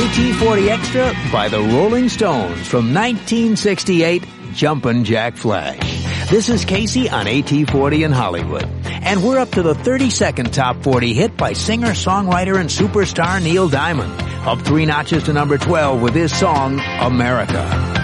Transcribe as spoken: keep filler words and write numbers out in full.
A T forty Extra by the Rolling Stones from nineteen sixty-eight, Jumpin' Jack Flash. This is Casey on A T forty in Hollywood. And we're up to the thirty-second top forty hit by singer, songwriter, and superstar Neil Diamond. Up three notches to number twelve with his song, America.